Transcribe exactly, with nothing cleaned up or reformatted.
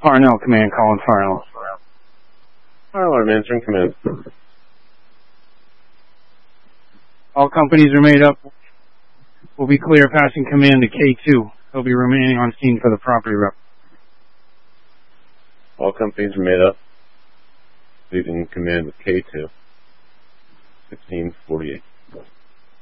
Farnell Command, calling Farnell. Farnell, I'm answering command. All companies are made up. We'll be clear passing command to K two. He'll be remaining on scene for the property rep. All companies are made up. Leaving command with K two. sixteen forty-eight.